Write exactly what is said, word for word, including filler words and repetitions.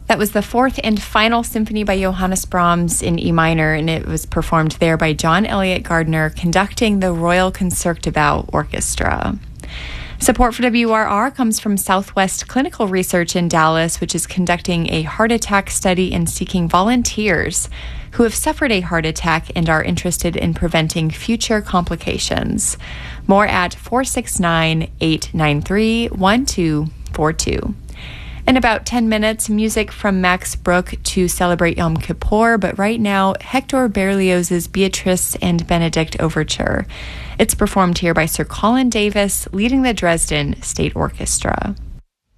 That was the fourth and final symphony by Johannes Brahms in E minor, and it was performed there by John Elliott Gardner, conducting the Royal Concertgebouw Orchestra. Support for W R R comes from Southwest Clinical Research in Dallas, which is conducting a heart attack study and seeking volunteers who have suffered a heart attack and are interested in preventing future complications. More at four six nine, eight nine three, one two four two. In about ten minutes, music from Max Bruch to celebrate Yom Kippur, but right now, Hector Berlioz's Beatrice and Benedict Overture. It's performed here by Sir Colin Davis, leading the Dresden State Orchestra.